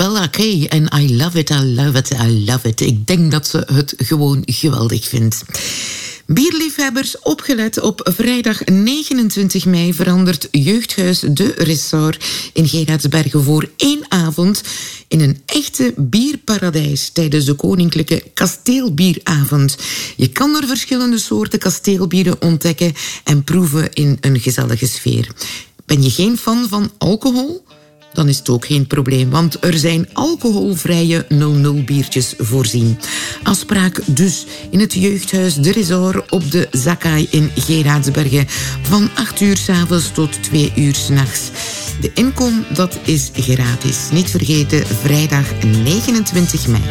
Bella Kay en I love it, I love it, I love it. Ik denk dat ze het gewoon geweldig vindt. Bierliefhebbers, opgelet. Op vrijdag 29 mei verandert Jeugdhuis De Resort in Geraardsbergen voor 1 avond in een echte bierparadijs tijdens de Koninklijke Kasteelbieravond. Je kan er verschillende soorten kasteelbieren ontdekken en proeven in een gezellige sfeer. Ben je geen fan van alcohol? Dan is het ook geen probleem, want er zijn alcoholvrije 00 biertjes voorzien. Afspraak dus in het Jeugdhuis De Resort op de Zakai in Geraardsbergen van 8 uur 's avonds tot 2 uur 's nachts. De inkom, dat is gratis. Niet vergeten, vrijdag 29 mei.